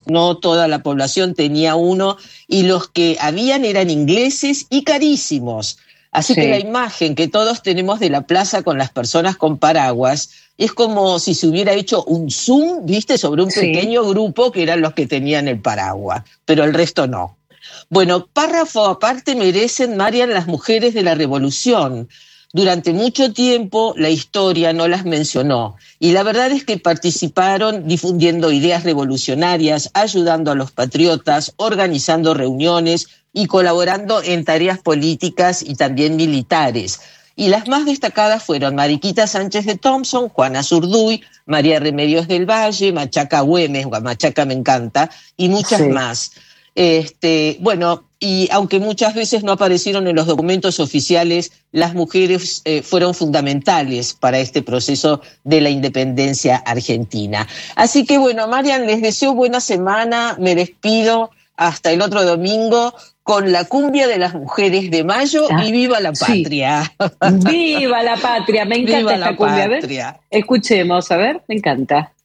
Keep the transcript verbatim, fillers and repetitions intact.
no toda la población tenía uno, y los que habían eran ingleses y carísimos. Así Sí. que la imagen que todos tenemos de la plaza con las personas con paraguas es como si se hubiera hecho un zoom, ¿viste?, sobre un Sí. pequeño grupo que eran los que tenían el paraguas, pero el resto no. Bueno, párrafo aparte merecen, Marian, las mujeres de la Revolución. Durante mucho tiempo la historia no las mencionó, y la verdad es que participaron difundiendo ideas revolucionarias, ayudando a los patriotas, organizando reuniones y colaborando en tareas políticas y también militares. Y las más destacadas fueron Mariquita Sánchez de Thompson, Juana Zurduy, María Remedios del Valle, Machaca Güemes, Machaca me encanta, y muchas Sí. más. Este, bueno, y aunque muchas veces no aparecieron en los documentos oficiales, las mujeres eh, fueron fundamentales para este proceso de la independencia argentina. Así que bueno, Marian, les deseo buena semana, me despido hasta el otro domingo con la cumbia de las mujeres de mayo Ah, y viva la sí. patria. ¡Viva la patria! Me encanta Viva esta la cumbia. A ver, patria. escuchemos, a ver, me encanta.